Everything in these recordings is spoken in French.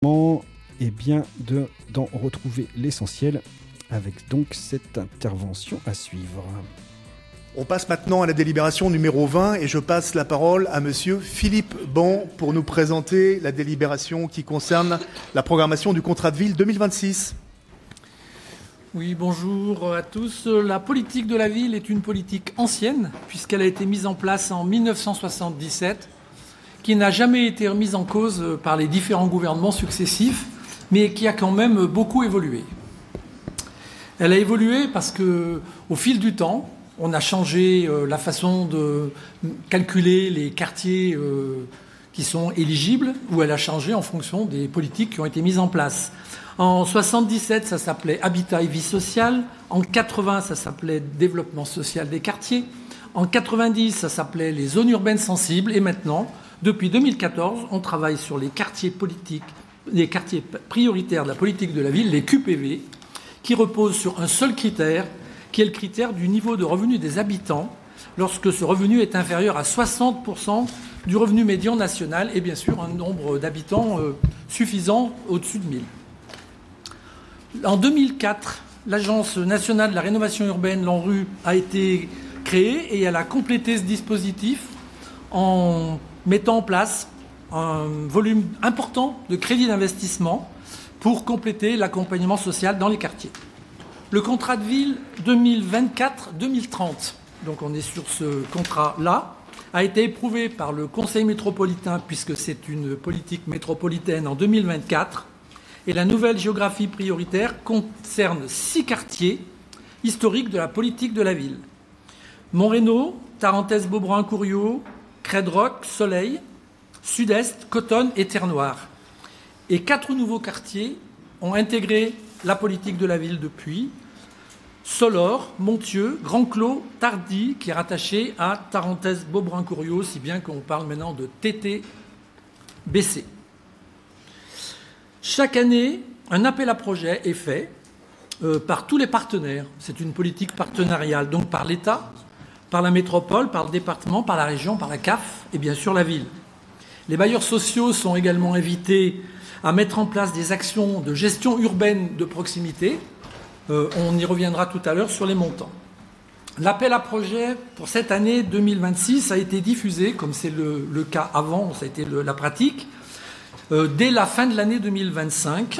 Et bien d'en retrouver l'essentiel avec donc cette intervention à suivre. On passe maintenant à la délibération numéro 20 et je passe la parole à monsieur Philippe Bon pour nous présenter la délibération qui concerne la programmation du contrat de ville 2026. Oui, bonjour à tous. La politique de la ville est une politique ancienne puisqu'elle a été mise en place en 1977, qui n'a jamais été remise en cause par les différents gouvernements successifs, mais qui a quand même beaucoup évolué. Elle a évolué parce qu'au fil du temps, on a changé la façon de calculer les quartiers qui sont éligibles, ou elle a changé en fonction des politiques qui ont été mises en place. En 77, ça s'appelait Habitat et vie sociale. En 80, ça s'appelait Développement social des quartiers. En 90, ça s'appelait les zones urbaines sensibles. Et maintenant, depuis 2014, on travaille sur les quartiers politiques, les quartiers prioritaires de la politique de la ville, les QPV, qui reposent sur un seul critère, qui est le critère du niveau de revenu des habitants, lorsque ce revenu est inférieur à 60% du revenu médian national et bien sûr un nombre d'habitants suffisant au-dessus de 1000. En 2004, l'Agence nationale de la rénovation urbaine, l'ANRU, a été créée et elle a complété ce dispositif en mettant en place un volume important de crédits d'investissement pour compléter l'accompagnement social dans les quartiers. Le contrat de ville 2024-2030, donc on est sur ce contrat-là, a été éprouvé par le Conseil métropolitain puisque c'est une politique métropolitaine en 2024 et la nouvelle géographie prioritaire concerne 6 quartiers historiques de la politique de la ville. Montreuil, Tarentaise-Beaubrun-Couriot, Crède-Rock, Soleil, Sud-Est, Cotonne et Terre-Noire. Et 4 nouveaux quartiers ont intégré la politique de la ville depuis. Solor, Montieu, Grand-Clos, Tardy, qui est rattaché à Tarentaise-Beaubrun-Couriot, si bien qu'on parle maintenant de TTBC. Chaque année, un appel à projet est fait par tous les partenaires. C'est une politique partenariale, donc par l'État, par la métropole, par le département, par la région, par la CAF et bien sûr la ville. Les bailleurs sociaux sont également invités à mettre en place des actions de gestion urbaine de proximité. On y reviendra tout à l'heure sur les montants. L'appel à projet pour cette année 2026 a été diffusé, comme c'est le cas avant, ça a été la pratique, dès la fin de l'année 2025.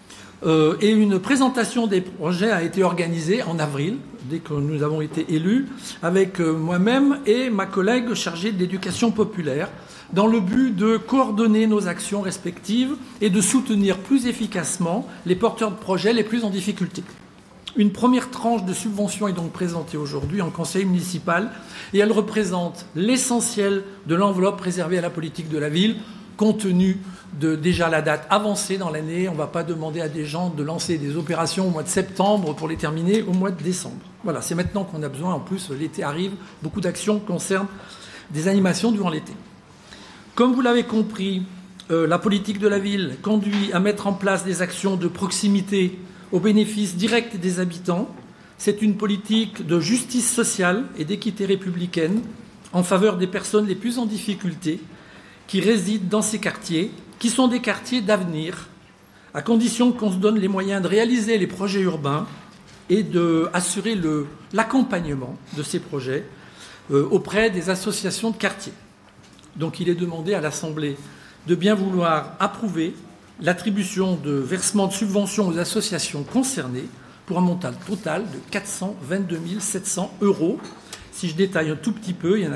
Et une présentation des projets a été organisée en avril, dès que nous avons été élus, avec moi-même et ma collègue chargée de l'éducation populaire, dans le but de coordonner nos actions respectives et de soutenir plus efficacement les porteurs de projets les plus en difficulté. Une première tranche de subvention est donc présentée aujourd'hui en conseil municipal et elle représente l'essentiel de l'enveloppe réservée à la politique de la ville, compte tenu de déjà la date avancée dans l'année. On ne va pas demander à des gens de lancer des opérations au mois de septembre pour les terminer au mois de décembre. Voilà, c'est maintenant qu'on a besoin. En plus, l'été arrive. Beaucoup d'actions concernent des animations durant l'été. Comme vous l'avez compris, la politique de la ville conduit à mettre en place des actions de proximité au bénéfice direct des habitants. C'est une politique de justice sociale et d'équité républicaine en faveur des personnes les plus en difficulté qui résident dans ces quartiers, qui sont des quartiers d'avenir, à condition qu'on se donne les moyens de réaliser les projets urbains et d'assurer l'accompagnement de ces projets auprès des associations de quartiers. Donc il est demandé à l'Assemblée de bien vouloir approuver l'attribution de versements de subventions aux associations concernées pour un montant total de 422 700 €. Si je détaille un tout petit peu, il y en a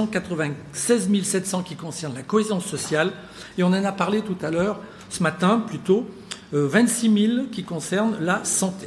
496 700 qui concernent la cohésion sociale et on en a parlé tout à l'heure, ce matin plutôt, 26 000 qui concernent la santé.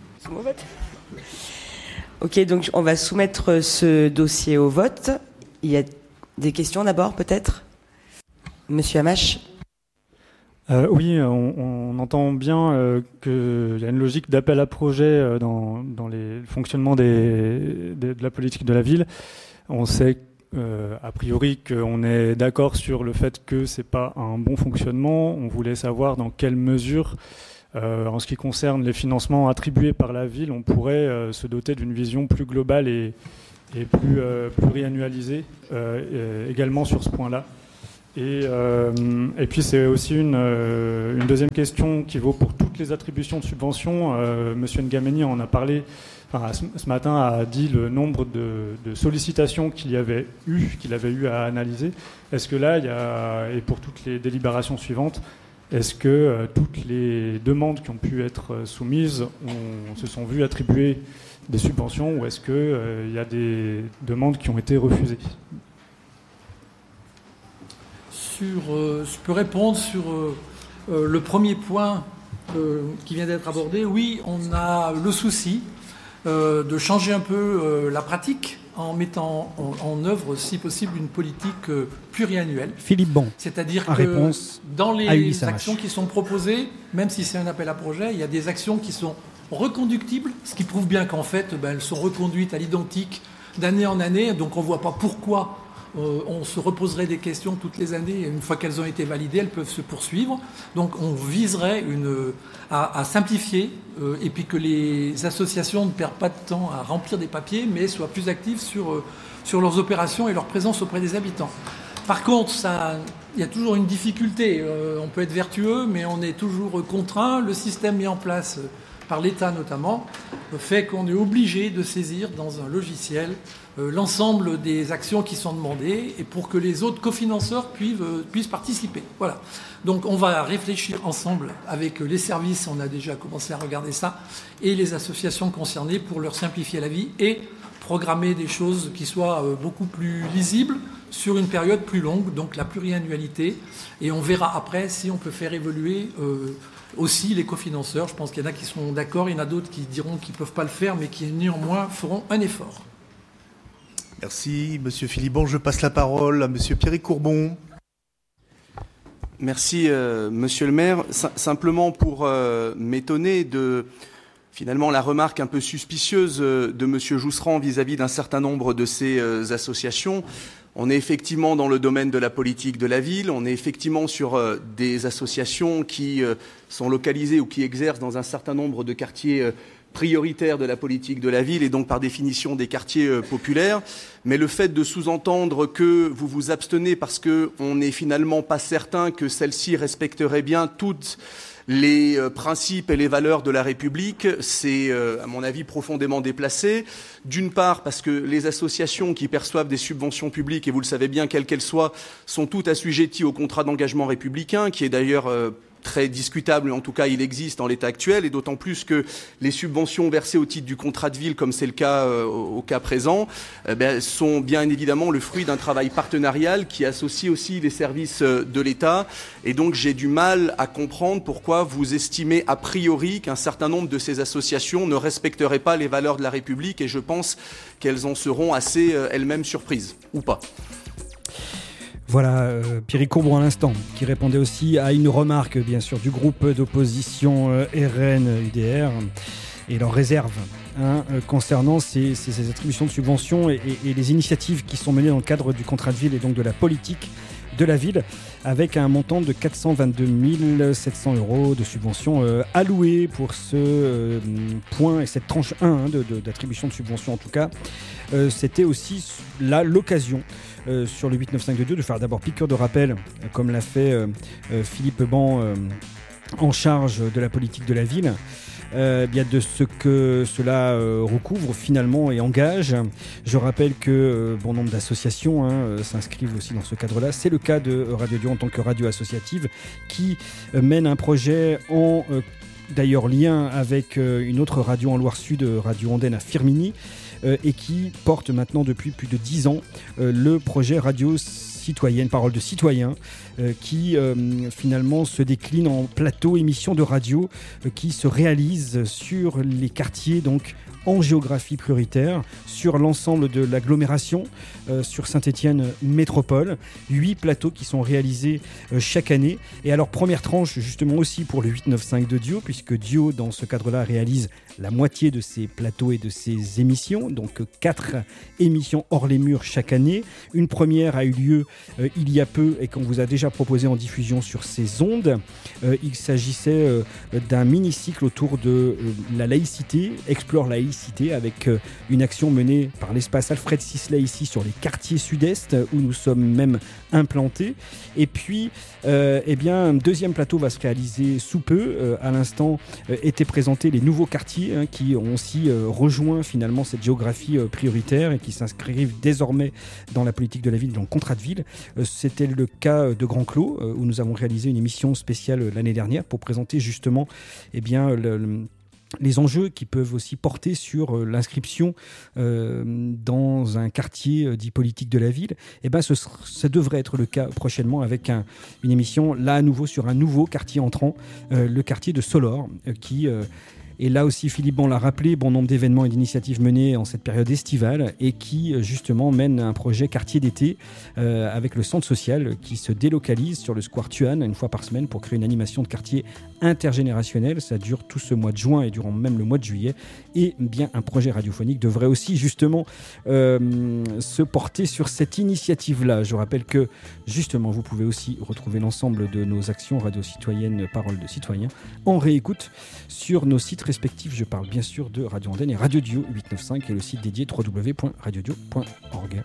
Ok, donc on va soumettre ce dossier au vote. Il y a des questions d'abord peut-être ? Monsieur Hamache. Oui, on entend bien qu'il y a une logique d'appel à projet dans le fonctionnement de la politique de la ville. On sait a priori qu'on est d'accord sur le fait que ce n'est pas un bon fonctionnement. On voulait savoir dans quelle mesure, en ce qui concerne les financements attribués par la ville, on pourrait se doter d'une vision plus globale et plus pluriannualisée également sur ce point-là. Et puis c'est aussi une deuxième question qui vaut pour toutes les attributions de subventions. Monsieur Ngameni en a parlé, ce matin a dit le nombre de sollicitations qu'il avait eu à analyser. Est-ce que là, et pour toutes les délibérations suivantes, est-ce que toutes les demandes qui ont pu être soumises se sont vues attribuer des subventions, ou est-ce qu'il y a des demandes qui ont été refusées ? Je peux répondre sur le premier point qui vient d'être abordé. Oui, on a le souci de changer un peu la pratique en mettant en œuvre, si possible, une politique pluriannuelle. Philippe Bon. C'est-à-dire que dans les actions qui sont proposées, même si c'est un appel à projet, il y a des actions qui sont reconductibles, ce qui prouve bien qu'en fait, elles sont reconduites à l'identique d'année en année, donc on ne voit pas pourquoi on se reposerait des questions toutes les années, et une fois qu'elles ont été validées, elles peuvent se poursuivre. Donc on viserait à simplifier, et puis que les associations ne perdent pas de temps à remplir des papiers, mais soient plus actives sur leurs opérations et leur présence auprès des habitants. Par contre, il y a toujours une difficulté. On peut être vertueux, mais on est toujours contraint. Le système mis en place par l'État notamment fait qu'on est obligé de saisir dans un logiciel l'ensemble des actions qui sont demandées, et pour que les autres cofinanceurs puissent participer. Voilà. Donc on va réfléchir ensemble avec les services, on a déjà commencé à regarder ça, et les associations concernées pour leur simplifier la vie et programmer des choses qui soient beaucoup plus lisibles sur une période plus longue, donc la pluriannualité. Et on verra après si on peut faire évoluer aussi les cofinanceurs. Je pense qu'il y en a qui seront d'accord, il y en a d'autres qui diront qu'ils ne peuvent pas le faire, mais qui néanmoins feront un effort. Merci, Monsieur Philippon. Je passe la parole à Monsieur Pierre Courbon. Merci, Monsieur le maire. Simplement pour m'étonner de finalement la remarque un peu suspicieuse de Monsieur Jousserand vis-à-vis d'un certain nombre de ces associations. On est effectivement dans le domaine de la politique de la ville, on est effectivement sur des associations qui sont localisées ou qui exercent dans un certain nombre de quartiers prioritaires de la politique de la ville, et donc par définition des quartiers populaires. Mais le fait de sous-entendre que vous vous abstenez parce qu'on n'est finalement pas certain que celle-ci respecterait bien toutes les principes et les valeurs de la République, c'est, à mon avis, profondément déplacé. D'une part, parce que les associations qui perçoivent des subventions publiques, et vous le savez bien, quelles qu'elles soient, sont toutes assujetties au contrat d'engagement républicain, qui est d'ailleurs très discutable, mais en tout cas il existe en l'état actuel, et d'autant plus que les subventions versées au titre du contrat de ville, comme c'est le cas au cas présent, sont bien évidemment le fruit d'un travail partenarial qui associe aussi les services de l'État, et donc j'ai du mal à comprendre pourquoi vous estimez a priori qu'un certain nombre de ces associations ne respecteraient pas les valeurs de la République, et je pense qu'elles en seront assez elles-mêmes surprises, ou pas. Voilà, Pierre Courbon à l'instant, qui répondait aussi à une remarque, bien sûr, du groupe d'opposition RN-UDR et leurs réserves concernant ces attributions de subventions et les initiatives qui sont menées dans le cadre du contrat de ville et donc de la politique de la ville, avec un montant de 422 700 € de subventions allouées pour ce point et cette tranche 1 d'attribution de subventions en tout cas. C'était aussi là l'occasion sur le 89522 de faire d'abord piqûre de rappel, comme l'a fait Philippe Ban en charge de la politique de la ville, bien de ce que cela recouvre finalement et engage. Je rappelle que bon nombre d'associations s'inscrivent aussi dans ce cadre-là. C'est le cas de Radio Dieu en tant que radio associative qui mène un projet en d'ailleurs lien avec une autre radio en Loire-Sud, Radio Ondaine à Firminy, et qui porte maintenant depuis plus de 10 ans le projet Radio Citoyenne, Parole de Citoyens, qui finalement se décline en plateau émission de radio qui se réalise sur les quartiers, donc en géographie prioritaire, sur l'ensemble de l'agglomération, sur Saint-Étienne Métropole. 8 plateaux qui sont réalisés chaque année. Et alors, première tranche justement aussi pour le 895 de Dio, puisque Dio, dans ce cadre-là, réalise la moitié de ses plateaux et de ses émissions, donc 4 émissions hors les murs chaque année. Une première a eu lieu il y a peu et qu'on vous a déjà proposé en diffusion sur ces ondes. Il s'agissait d'un mini-cycle autour de la laïcité, Explore Laïcité, laïcité, avec une action menée par l'espace Alfred Sisley ici sur les quartiers sud-est, où nous sommes même implantés. Et puis, un deuxième plateau va se réaliser sous peu. À l'instant, étaient présentés les nouveaux quartiers qui ont aussi rejoint finalement cette géographie prioritaire et qui s'inscrivent désormais dans la politique de la ville, dans le contrat de ville. C'était le cas de Grand Clos, où nous avons réalisé une émission spéciale l'année dernière pour présenter justement les enjeux qui peuvent aussi porter sur l'inscription dans un quartier dit politique de la ville. Ça devrait être le cas prochainement avec une émission là à nouveau sur un nouveau quartier entrant, le quartier de Solor, qui et là aussi, Philippe Bon l'a rappelé, bon nombre d'événements et d'initiatives menées en cette période estivale et qui, justement, mènent un projet quartier d'été avec le centre social qui se délocalise sur le square Tuan une fois par semaine pour créer une animation de quartier intergénérationnelle. Ça dure tout ce mois de juin et durant même le mois de juillet. Et bien, un projet radiophonique devrait aussi, justement, se porter sur cette initiative-là. Je rappelle que, justement, vous pouvez aussi retrouver l'ensemble de nos actions radio citoyennes, Paroles de citoyens, en réécoute sur nos sites respectifs. Je parle bien sûr de Radio Andenne et Radio Dio 895 et le site dédié www.radiodio.org.